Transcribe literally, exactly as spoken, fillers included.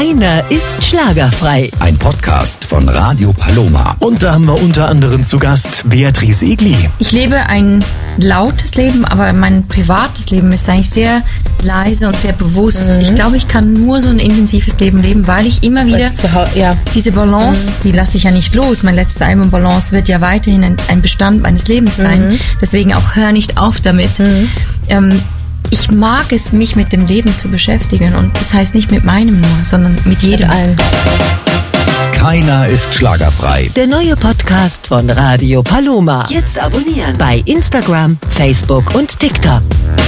Keiner ist schlagerfrei. Ein Podcast von Radio Paloma. Und da haben wir unter anderem zu Gast Beatrice Egli. Ich lebe ein lautes Leben, aber mein privates Leben ist eigentlich sehr leise und sehr bewusst. Mhm. Ich glaube, ich kann nur so ein intensives Leben leben, weil ich immer wieder ja. diese Balance, mhm. die lasse ich ja nicht los. Mein letztes Album Balance wird ja weiterhin ein, ein Bestand meines Lebens sein. Mhm. Deswegen auch hör nicht auf damit. Mhm. Ähm, ich mag es, mich mit dem Leben zu beschäftigen. Und das heißt nicht mit meinem nur, sondern mit jedem. Mit allen. Keiner ist schlagerfrei. Der neue Podcast von Radio Paloma. Jetzt abonnieren bei Instagram, Facebook und TikTok.